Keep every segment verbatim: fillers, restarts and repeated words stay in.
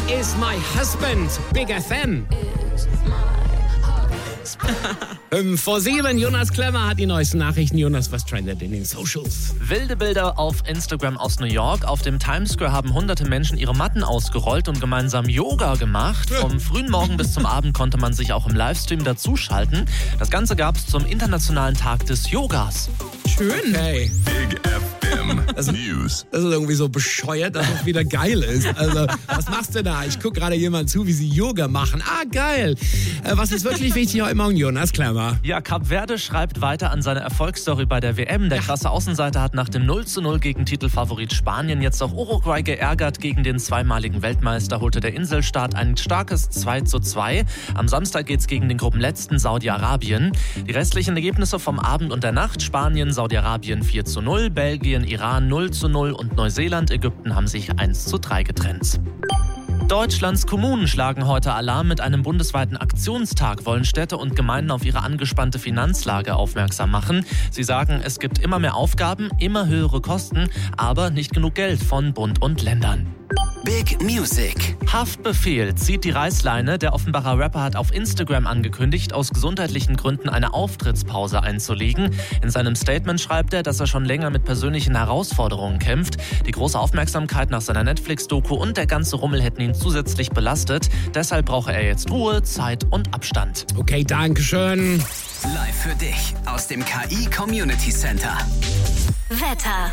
is my husband. Big F M. Fünf vor sieben. Jonas Klemmer hat die neuesten Nachrichten. Jonas, was trendet in den Socials? Wilde Bilder auf Instagram aus New York. Auf dem Times Square haben hunderte Menschen ihre Matten ausgerollt und gemeinsam Yoga gemacht. Vom frühen Morgen bis zum Abend konnte man sich auch im Livestream dazuschalten. Das Ganze gab es zum Internationalen Tag des Yogas. Schön. Okay. Big F M Also, News. Das ist irgendwie so bescheuert, dass es wieder geil ist. Also, was machst du da? Ich gucke gerade jemand zu, wie sie Yoga machen. Ah, geil. Äh, was ist wirklich wichtig heute Morgen, Jonas Klemmer? Ja, Kap Verde schreibt weiter an seine Erfolgsstory bei der W M. Der krasse Außenseiter hat nach dem null zu null gegen Titelfavorit Spanien jetzt auch Uruguay geärgert. Gegen den zweimaligen Weltmeister holte der Inselstaat ein starkes zwei zu zwei. Am Samstag geht's gegen den Gruppenletzten Saudi-Arabien. Die restlichen Ergebnisse vom Abend und der Nacht: Spanien, Saudi-Arabien vier zu null, Belgien, Iran null zu null und Neuseeland, Ägypten haben sich eins zu drei getrennt. Deutschlands Kommunen schlagen heute Alarm. Mit einem bundesweiten Aktionstag wollen Städte und Gemeinden auf ihre angespannte Finanzlage aufmerksam machen. Sie sagen, es gibt immer mehr Aufgaben, immer höhere Kosten, aber nicht genug Geld von Bund und Ländern. Big Music. Haftbefehl zieht die Reißleine. Der Offenbarer Rapper hat auf Instagram angekündigt, aus gesundheitlichen Gründen eine Auftrittspause einzulegen. In seinem Statement schreibt er, dass er schon länger mit persönlichen Herausforderungen kämpft. Die große Aufmerksamkeit nach seiner Netflix-Doku und der ganze Rummel hätten ihn zusätzlich belastet. Deshalb brauche er jetzt Ruhe, Zeit und Abstand. Okay, danke schön. Live für dich aus dem K I Community Center. Wetter.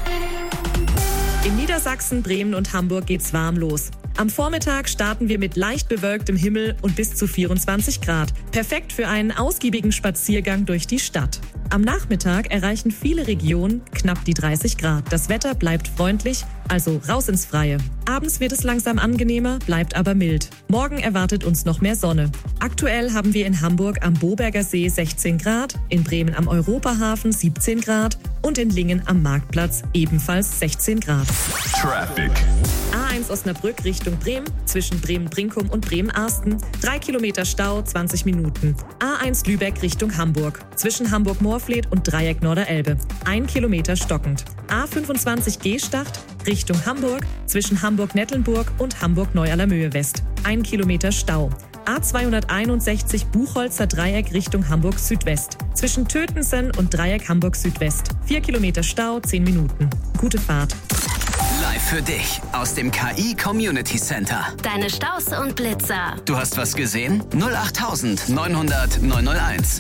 In Niedersachsen, Bremen und Hamburg geht's warm los. Am Vormittag starten wir mit leicht bewölktem Himmel und bis zu vierundzwanzig Grad. Perfekt für einen ausgiebigen Spaziergang durch die Stadt. Am Nachmittag erreichen viele Regionen knapp die dreißig Grad. Das Wetter bleibt freundlich, also raus ins Freie. Abends wird es langsam angenehmer, bleibt aber mild. Morgen erwartet uns noch mehr Sonne. Aktuell haben wir in Hamburg am Boberger See sechzehn Grad, in Bremen am Europahafen siebzehn Grad und in Lingen am Marktplatz ebenfalls sechzehn Grad. Traffic. A eins Osnabrück Richtung Bremen, zwischen Bremen-Brinkum und Bremen-Arsten. Drei Kilometer Stau, zwanzig Minuten. A eins Lübeck Richtung Hamburg, zwischen Hamburg-Moorfleet und Dreieck Norderelbe. Ein Kilometer stockend. A fünfundzwanzig Gstacht Richtung Hamburg, zwischen Hamburg-Nettelnburg und Hamburg-Neu-Allermöhe West. Ein Kilometer Stau. A zweihunderteinundsechzig Buchholzer Dreieck Richtung Hamburg Südwest. Zwischen Tötensen und Dreieck Hamburg Südwest. Vier Kilometer Stau, zehn Minuten. Gute Fahrt. Live für dich aus dem K I Community Center. Deine Staus und Blitzer. Du hast was gesehen? null acht neun hundert neun null eins.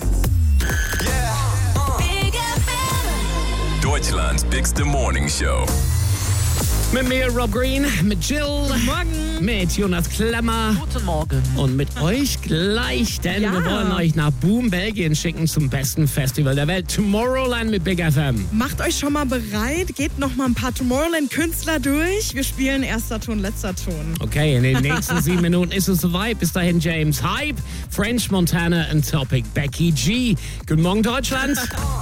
Big F M. Deutschlands bigste Morning Show. Mit mir, Rob Green, mit Jill. Guten Morgen. Mit Jonas Klemmer. Guten Morgen. Und mit euch gleich, denn Ja. wir wollen euch nach Boom, Belgien schicken zum besten Festival der Welt, Tomorrowland mit Big F M. Macht euch schon mal bereit, geht noch mal ein paar Tomorrowland-Künstler durch. Wir spielen erster Ton, letzter Ton. Okay, in den nächsten sieben Minuten ist es soweit. Bis dahin James Hype, French Montana und Topic Becky G. Guten Morgen, Deutschland.